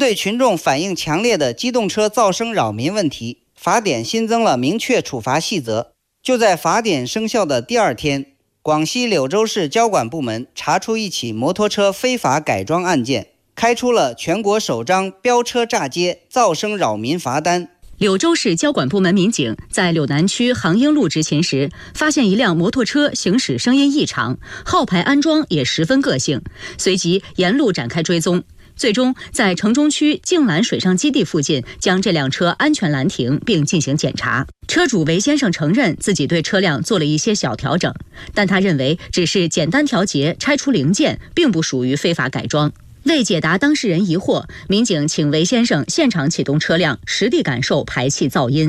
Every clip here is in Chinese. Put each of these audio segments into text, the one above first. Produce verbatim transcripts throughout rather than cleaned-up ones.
对群众反映强烈的机动车噪声扰民问题，法典新增了明确处罚细则。就在法典生效的第二天，广西柳州市交管部门查出一起摩托车非法改装案件，开出了全国首张飙车炸街、噪声扰民罚单。 柳州市交管部门民警在柳南区杭英路执勤时，发现一辆摩托车行驶声音异常，号牌安装也十分个性，随即沿路展开追踪。最终在城中区静兰水上基地附近将这辆车安全拦停并进行检查。车主韦先生承认自己对车辆做了一些小调整，但他认为只是简单调节拆除零件，并不属于非法改装。为解答当事人疑惑，民警请韦先生现场启动车辆，实地感受排气噪音。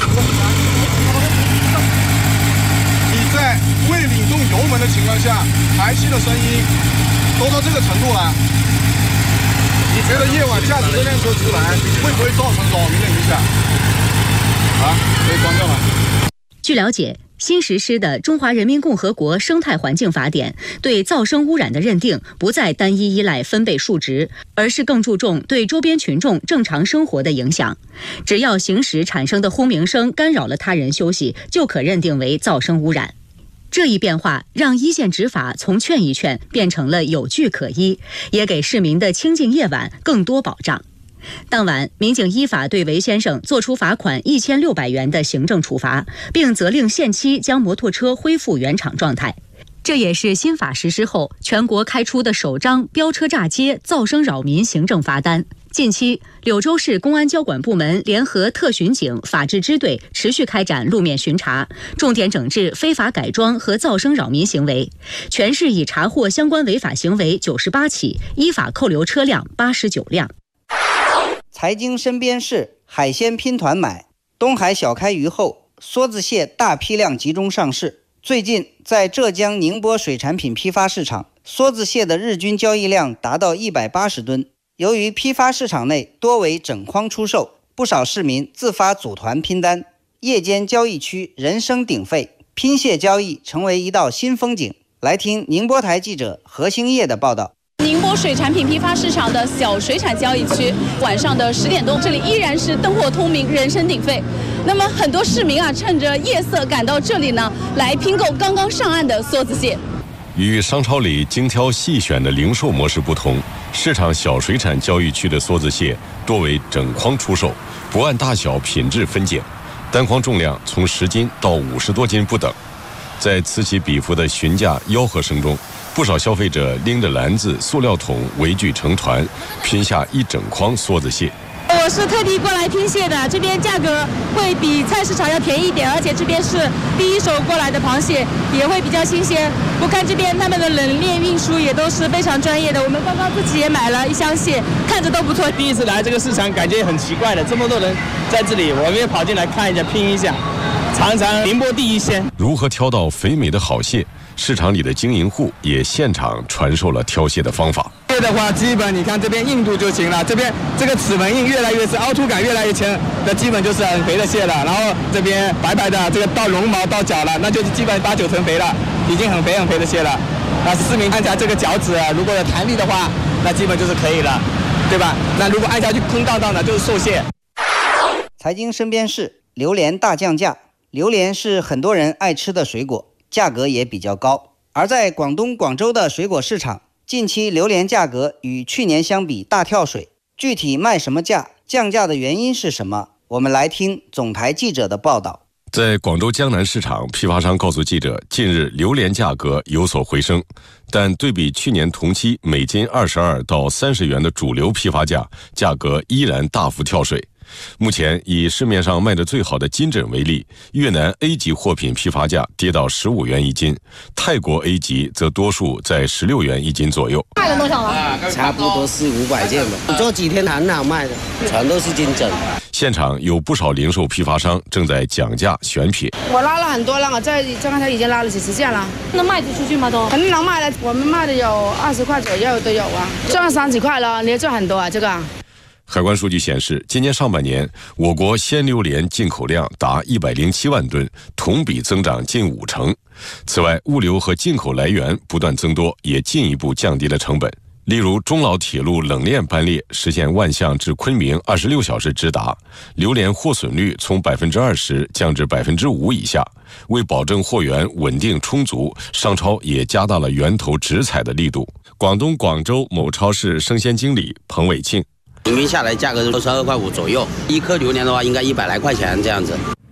你在未领动油门的情况下，排气的声音都到这个程度了，你觉得夜晚驾驶这辆车出来会不会造成扰民的影响？啊，可以关掉了。 据了解，新实施的《中华人民共和国生态环境法典》对噪声污染的认定不再单一依赖分贝数值，而是更注重对周边群众正常生活的影响。只要行驶产生的轰鸣声干扰了他人休息，就可认定为噪声污染。这一变化让一线执法从劝一劝变成了有据可依，也给市民的清静夜晚更多保障。当晚，民警依法对韦先生作出罚款一千六百元的行政处罚，并责令限期将摩托车恢复原厂状态。这也是新法实施后全国开出的首张飙车炸街、噪声扰民行政罚单。近期，柳州市公安交管部门联合特巡警、法制支队持续开展路面巡查，重点整治非法改装和噪声扰民行为。全市已查获相关违法行为九十八起，依法扣留车辆八十九辆。 财经身边事，海鲜拼团买。东海小开渔后，梭子蟹大批量集中上市。最近，在浙江宁波水产品批发市场，梭子蟹的日均交易量达到一百八十吨。由于批发市场内多为整筐出售，不少市民自发组团拼单，夜间交易区人声鼎沸，拼蟹交易成为一道新风景。来听宁波台记者何兴业的报道。 宁波水产品批发市场的小水产交易区，晚上的十点多，这里依然是灯火通明，人声鼎沸。那么很多市民啊，趁着夜色赶到这里呢，来拼购刚刚上岸的梭子蟹。 与商超里精挑细选的零售模式不同，市场小水产交易区的梭子蟹多为整筐出售，不按大小品质分拣，单筐重量从十斤到五十多斤不等。在此起彼伏的询价吆喝声中，不少消费者拎着篮子、塑料桶围聚成团，拼下一整筐梭子蟹。 我是特地过来拼蟹的，这边价格会比菜市场要便宜一点，而且这边是第一手过来的螃蟹，也会比较新鲜。我看这边他们的冷链运输也都是非常专业的，我们刚刚自己也买了一箱蟹，看着都不错。 第一次来这个市场，感觉很奇怪的，这么多人在这里，我们也跑进来看一下，拼一下，尝尝宁波第一鲜。 如何挑到肥美的好蟹？市场里的经营户也现场传授了挑蟹的方法。 蟹的话，基本你看这边硬度就行了，这边这个齿纹硬越来越是凹凸感越来越强，那基本就是很肥的蟹了。然后这边白白的，这个到绒毛到脚了，那就是基本八九成肥了，已经很肥很肥的蟹了。那市民按下这个脚趾，如果有弹力的话，那基本就是可以了，对吧？那如果按下去空荡荡的，就是瘦蟹。 财经身边事，榴莲大降价。榴莲是很多人爱吃的水果，价格也比较高。而在广东广州的水果市场，近期榴莲价格与去年相比大跳水。具体卖什么价，降价的原因是什么？我们来听总台记者的报道。 在广州江南市场，批发商告诉记者，近日榴莲价格有所回升，但对比去年同期每斤二十二到三十元的主流批发价，价格依然大幅跳水。目前以市面上卖得最好的金枕为例，越南 A 级货品批发价跌到十五元一斤，泰国 A 级则多数在十六元一斤左右。 卖了多少了？差不多四五百件吧。这几天很好卖的，全都是金枕。 现场有不少零售批发商正在讲价选品。 我拉了很多了，我在这刚才已经拉了几十件了。 能卖得出去吗？都肯定能卖的，我们卖的有二十块左右都有啊，赚三十块了，你也赚很多啊，这个。 海关数据显示，今年上半年我国鲜榴莲进口量达一百零七万吨，同比增长近五成。此外，物流和进口来源不断增多，也进一步降低了成本。 例如，中老铁路冷链班列实现万象至昆明二十六小时直达，榴莲货损率从百分之二十降至百分之五以下。为保证货源稳定充足，商超也加大了源头直采的力度。广东广州某超市生鲜经理彭伟庆。 平均下来价格都是二块五左右，一颗榴莲的话应该一百来块钱这样子。